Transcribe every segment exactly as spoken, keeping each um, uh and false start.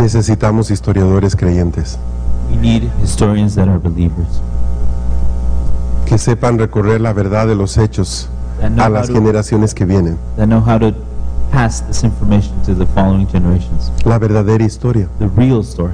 Necesitamos historiadores creyentes We need historians that are believers, que sepan recorrer la verdad de los hechos that know, a how las to, generaciones que vienen. that know how to pass this information to the following generations. La verdadera historia. The real story.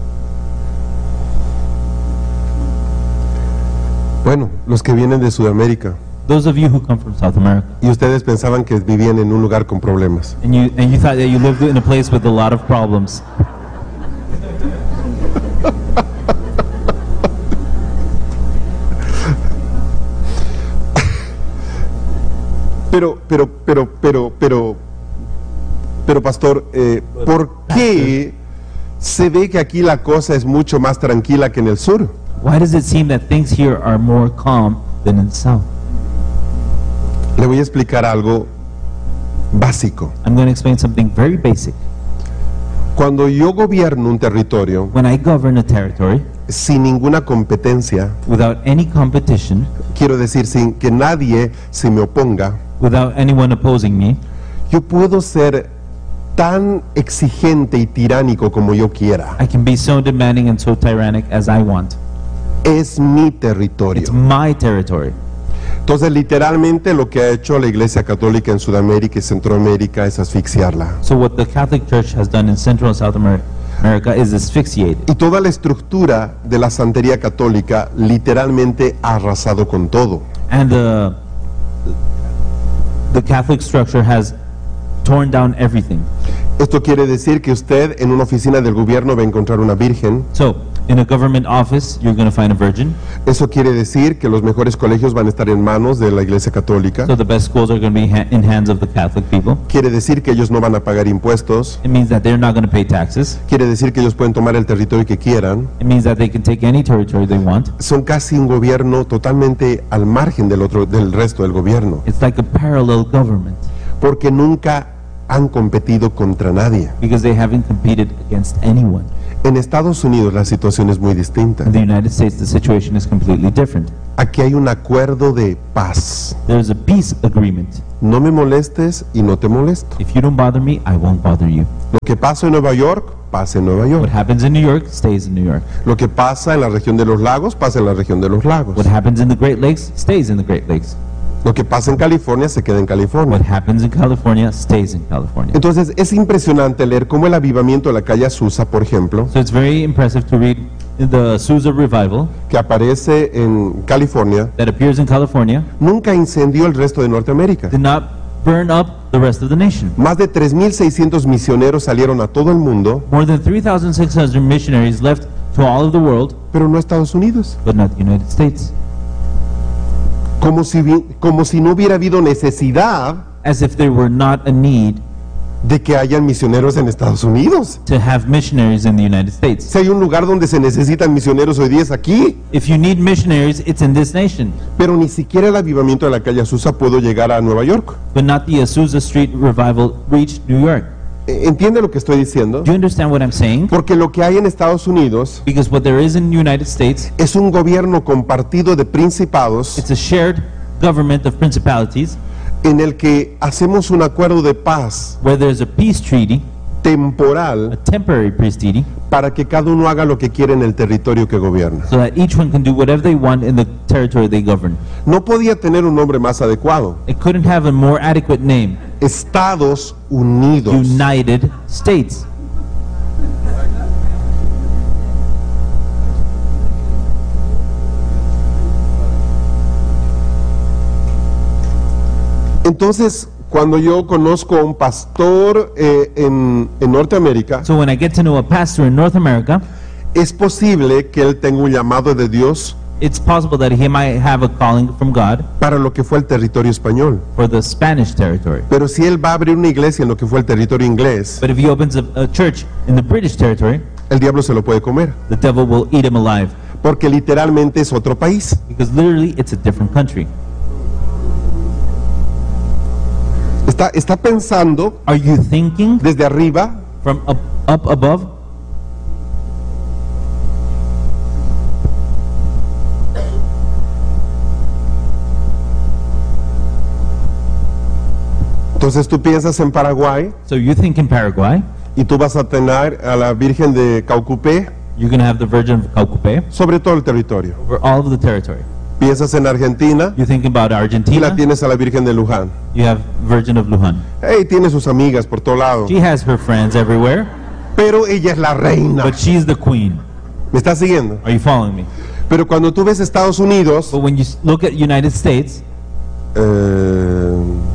Bueno, los que vienen de Sudamérica Those of you who come from South America, y ustedes pensaban que vivían en un lugar con problemas. and you and you thought that you lived in a place with a lot of problems. Pero, pero, pero, pero, pero, pero, pastor, eh, ¿por qué se ve que aquí la cosa es mucho más tranquila que en el sur? Why does it seem that things here are more calm than in the South? Le voy a explicar algo básico. I'm going to explain something very basic. Cuando yo gobierno un territorio When I govern a territory sin ninguna competencia, without any competition, quiero decir sin que nadie se me oponga, without anyone opposing me, yo puedo ser tan exigente y tiránico como yo quiera. I can be so demanding and so tyrannic as I want. Es mi It's territorio. my territory. Entonces, literalmente lo que ha hecho la Iglesia Católica en Sudamérica y Centroamérica es asfixiarla. So what the Catholic Church has done in Central and South Amer- America is asphyxiate. Y toda la estructura de la santería católica literalmente ha arrasado con todo. And the the Catholic structure has torn down everything. Esto quiere decir que usted en una oficina del gobierno va a encontrar una virgen. So in a government office, you're going to find a virgin. Eso quiere decir que los mejores colegios van a estar en manos de la Iglesia Católica. So the best schools are going to be ha- in hands of the Catholic people. Quiere decir que ellos no van a pagar impuestos. It means that they're not going to pay taxes. Quiere decir que ellos pueden tomar el territorio que quieran. It means that they can take any territory they want. Son casi un gobierno totalmente al margen del otro, del resto del gobierno, It's like a parallel government porque nunca han competido contra nadie. because they haven't competed against anyone. En Estados Unidos la situación es muy distinta. In the United States, the situation is completely different. Aquí hay un acuerdo de paz. There's a peace agreement. No me molestes y no te molesto. If you don't bother me, I won't bother you. Lo que pasa en Nueva York, pasa en Nueva What York. happens in New York stays in New York. Lo que pasa en la región de los lagos, pasa en la región de los lagos. What happens in the Great Lakes stays in the Great Lakes. Lo que pasa en California se queda en What California. happens in California stays in California. Entonces es impresionante leer cómo el avivamiento de la calle Azusa, por ejemplo, So it's very impressive to read the Sousa revival que aparece en California, that appears in California nunca incendió el resto de Norteamérica. did not burn up the rest of the nation. Más de tres mil seiscientos misioneros salieron a todo el mundo, More than three thousand six hundred missionaries left to all of the world, pero no a Estados Unidos. but not the United States. Como si, vi- como si no hubiera habido necesidad As if there were not a need de que hayan misioneros en Estados Unidos. to have missionaries in the United States. Si hay un lugar donde se necesitan misioneros hoy día es aquí, If you need missionaries, it's in this nation, pero ni siquiera el avivamiento de la calle Azusa pudo llegar a Nueva York. but not the Azusa Street revival reached New York. Eh, ¿Entiende lo que estoy diciendo? Do you understand what I'm saying? Porque lo que hay en Estados Unidos Because what there is in the United States, es un gobierno compartido de principados it's a shared government of principalities en el que hacemos un acuerdo de paz where there's a peace treaty, a temporal temporary peace treaty, para que cada uno haga lo que quiere en el territorio que gobierna. so that each one can do whatever they want in the territory they govern. No podía tener un nombre más adecuado. It couldn't have a more adequate name, Estados Unidos. United States. Entonces, cuando yo conozco a un pastor eh, en, en Norteamérica, So when I get to know a pastor in North America, es posible que él tenga un llamado de Dios it's possible that he might have a calling from God para lo que fue el territorio español. for the Spanish territory. Pero si él va a abrir una iglesia en lo que fue el territorio inglés, But if he opens a, a church in the British territory, el diablo se lo puede comer, the devil will eat him alive, porque literalmente es otro país. because literally it's a different country. Está, está pensando Are you thinking desde arriba from up, up above? Entonces tú piensas en Paraguay So you think in Paraguay, y tú vas a tener a la Virgen de Caucupé You're going to have the Virgin of Caucupé sobre todo el territorio. over all of the territory. Piensas en Argentina You think about y la Argentina, tienes a la Virgen de Luján. you have Virgin of Lujan. Hey, tiene sus amigas por todo lado, She has her friends everywhere, pero ella es la reina. but she's the queen. ¿Me estás siguiendo? Are you following me? Pero cuando tú ves Estados Unidos, But when you s- look at United States, eh,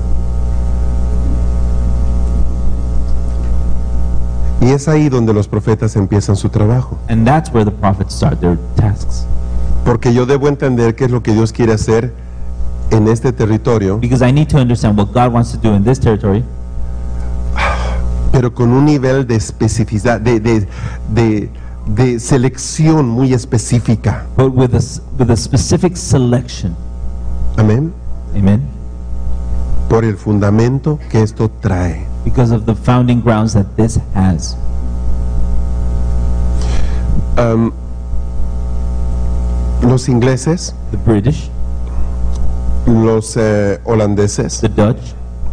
y es ahí donde los profetas empiezan su trabajo. and that's where the prophets start their tasks. Porque yo debo entender qué es lo que Dios quiere hacer en este territorio, Because I need to understand what God wants to do in this territory, pero con un nivel de especificidad, de, de, de, de selección muy específica. but with a, s- with a specific selection. Amén. Amen? Por el fundamento que esto trae. Because of the founding grounds that this has. Am, los ingleses, The British, los eh, holandeses, the Dutch,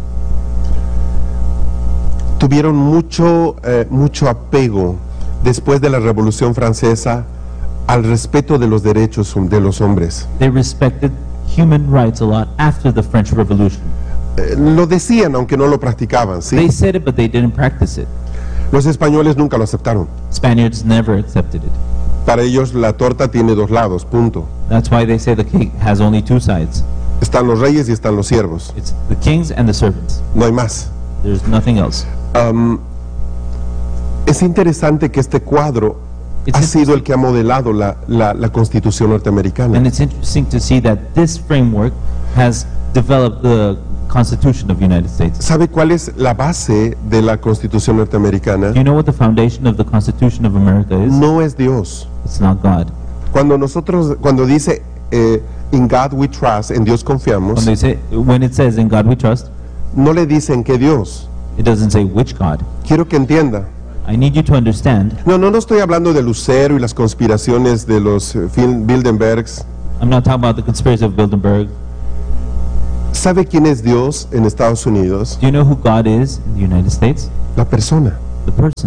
tuvieron mucho, eh, mucho apego después de la Revolución Francesa al respeto de los derechos de los hombres. they respected human rights a lot after the French Revolution. Eh, lo decían aunque no lo practicaban, They ¿sí? said it, but they didn't practice it. Los españoles nunca lo aceptaron. Spaniards never accepted it. Para ellos la torta tiene dos lados, punto. That's why they say the cake has only two sides. Están los reyes y están los siervos. It's the kings and the servants. No hay más. There's nothing else. Am, es interesante que este cuadro It's ha sido interesting. el que ha modelado la, la, la Constitución norteamericana. And it's interesting to see that this framework has developed the Constitution of the United States. ¿Sabe cuál es la base de la Constitución norteamericana? Do you know what the foundation of the Constitution of America is? No es Dios. It's not God. Cuando nosotros, cuando dice eh, in God we trust, en Dios When confiamos, they say, when it says in God we trust, no le dicen que Dios. it doesn't say which God. Quiero que entienda. I need you to understand. No, no, no estoy hablando de Lucero y las conspiraciones de los eh, Fil- Bilderbergs. I'm not talking about the conspiracy of Bilderberg. ¿Sabe quién es Dios en Estados Unidos? Do you know who God is in the United States? La persona. The person.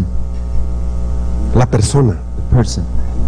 La persona. The person.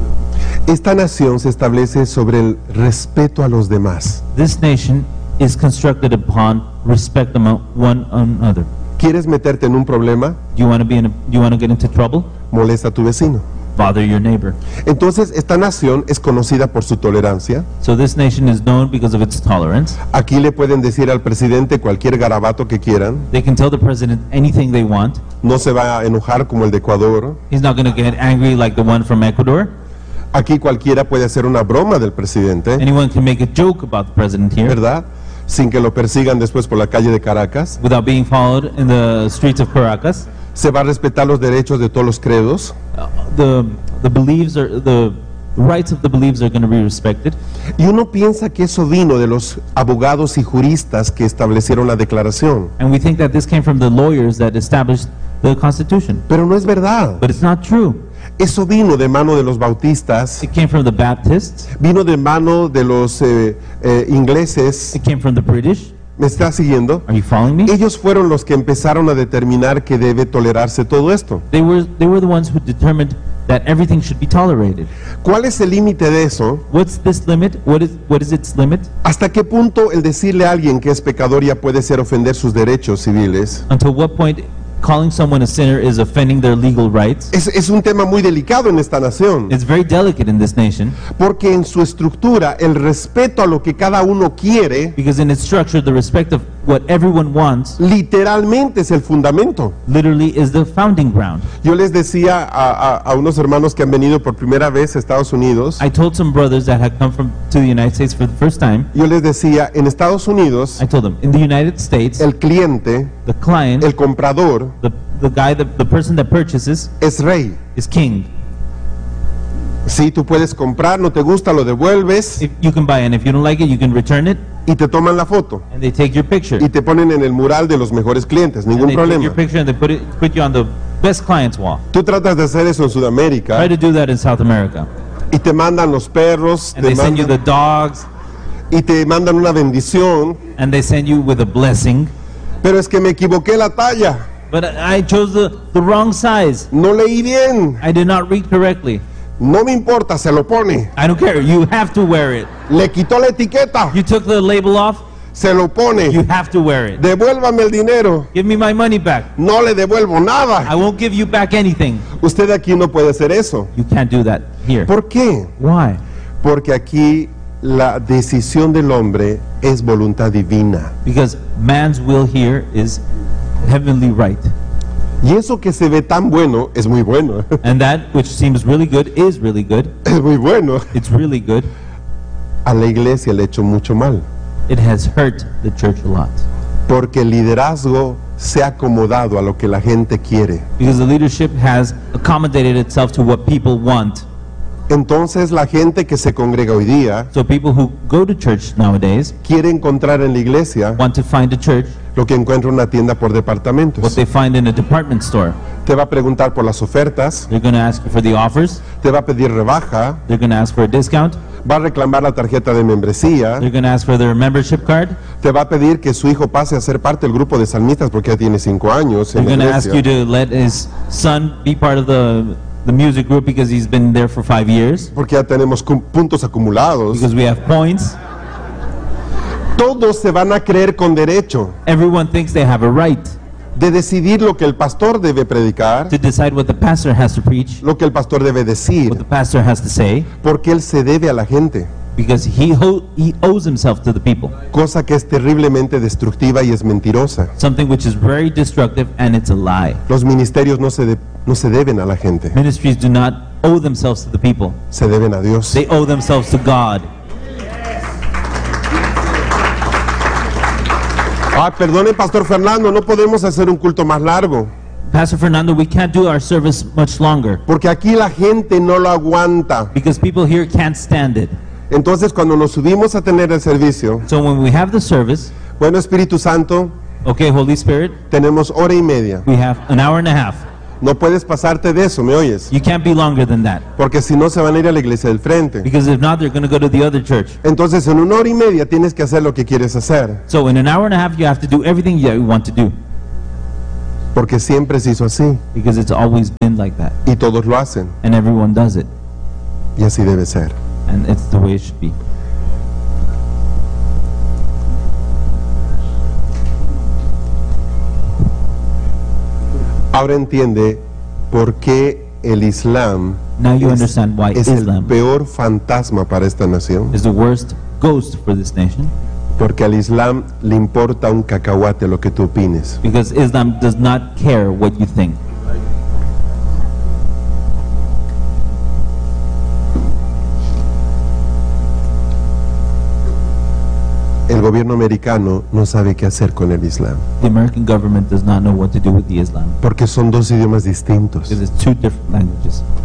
Esta nación se establece sobre el respeto a los demás. This nation is constructed upon respect among one another. ¿Quieres meterte en un problema? Do you want to be in a, do you want to get into trouble? Molesta a tu vecino. Bother your neighbor. Entonces, esta nación es conocida por su tolerancia. So this nation is known because of its tolerance. Aquí le pueden decir al presidente cualquier garabato que quieran. They can tell the president anything they want. No se va a enojar como el de Ecuador. He's not going to get angry like the one from Ecuador. Aquí cualquiera puede hacer una broma del presidente, Anyone can make a joke about the president here ¿verdad? Sin que lo persigan después por la calle de Caracas. without being followed in the streets of Caracas. Se va a respetar los derechos de todos los credos. Uh, the the beliefs are the rights of the beliefs are going to be respected. Y uno piensa que eso vino de los abogados y juristas que establecieron la declaración. And we think that this came from the lawyers that established the Constitution. Pero no es verdad. But it's not true. Eso vino de mano de los bautistas, It came from the Baptists. vino de mano de los eh, eh, ingleses. It came from the British. ¿Me está siguiendo? Are you following me? Ellos fueron los que empezaron a determinar que debe tolerarse todo esto. They were they were the ones who determined that everything should be tolerated. ¿Cuál es el límite de eso? What's this limit? What is what is its limit? ¿Hasta qué punto el decirle a alguien que es pecador ya puede ser ofender sus derechos civiles? Until what point calling someone a sinner is offending their legal rights? Es, es un tema muy delicado en esta nación, It's very delicate in this nation porque en su estructura el respeto a lo que cada uno quiere because in its structure the respect of what everyone wants literalmente es el fundamento. literally is the founding ground. Yo les decía a, a- a unos hermanos que han venido por primera vez a Estados Unidos, I told some brothers that had come from to the United States for the first time, yo les decía, en Estados Unidos I told them in the United States el cliente, the client, el comprador, the the guy, the, the person that purchases es rey. is king. Sí, tú puedes comprar, no te gusta, lo devuelves If you can buy it, and if you don't like it, you can return it, y te toman la foto and they take your picture. y te ponen en el mural de los mejores clientes, And ningún they take problema. your picture and they put it put you on the best client's wall. Tú tratas de hacer eso en Sudamérica Try to do that in South America, y te mandan los perros and te they send you mandan- the dogs, y te mandan una bendición, and they send you with a blessing. pero es que me equivoqué la talla. But I chose the, the wrong size. No leí bien. I did not read correctly. No me importa, se lo pone. I don't care. You have to wear it. Le quitó la etiqueta, You took the label off. se lo You pone. have to wear it. Devuélvame el dinero. Give me my money back. No le devuelvo nada. I won't give you back anything. Usted aquí no puede hacer eso. You can't do that here. ¿Por qué? Why? Porque aquí la decisión del hombre es voluntad divina. Because man's will here is heavenly right. Y eso que se ve tan bueno es muy bueno. And that which seems really good is really good. Es muy bueno. It's really good. A la iglesia le ha hecho mucho mal. It has hurt the church a lot. Porque el liderazgo se ha acomodado a lo que la gente quiere. Because the leadership has accommodated itself to what people want. Entonces la gente que se congrega hoy día So people who go to church nowadays quiere encontrar en la iglesia want to find a church lo que encuentra en una tienda por what departamentos. they find in a department store. Te va a preguntar por las ofertas, They're going to ask you for the offers. te va a pedir rebaja, They're going to ask for a discount. va a reclamar la tarjeta de membresía, They're going to ask for their membership card. te va a pedir que su hijo pase a ser parte del grupo de salmistas porque ya tiene cinco años en They're la going to ask you iglesia. to let his son be part of the the music group because he's been there for five years. Porque ya tenemos cum- puntos acumulados. Because we have points. Todos se van a creer con derecho Everyone thinks they have a right de decidir lo que el pastor debe predicar, to decide what the pastor has to preach, lo que el pastor debe what the decir, pastor has to say, porque él se debe a la gente, because he ho- he owes himself to the people. cosa que es terriblemente destructiva y es mentirosa. Something which is very destructive, and it's a lie. Los ministerios no se, de- no se deben a la gente, Ministries do not owe themselves to the people. se deben a Dios. They owe themselves to God. Ah, perdone, Pastor Fernando, no podemos hacer un culto más largo, Pastor Fernando, we can't do our service much longer porque aquí la gente no lo aguanta. because people here can't stand it. Entonces, cuando nos subimos a tener el servicio, So when we have the service, bueno, Espíritu Santo, okay, Holy Spirit, tenemos hora y media. we have an hour and a half. No puedes pasarte de eso, ¿me oyes? You can't be longer than that Porque si no se van a ir a la iglesia del frente. because if not, they're going to go to the other church. Entonces, en una hora y media tienes que hacer lo que quieres hacer, So in an hour and a half, you have to do everything that you want to do porque siempre se hizo así because it's always been like that, y todos lo hacen and everyone does it, y así debe ser. and it's the way it should be. Ahora entiende por qué el Islam Now you es, understand why es el Islam peor fantasma para esta nación, is the worst ghost for this nation, porque al Islam le importa un cacahuate lo que tú opines. because Islam does not care what you think. El gobierno americano no sabe qué hacer con el Islam, The American government does not know what to do with the Islam porque son dos idiomas distintos. because it's two different languages.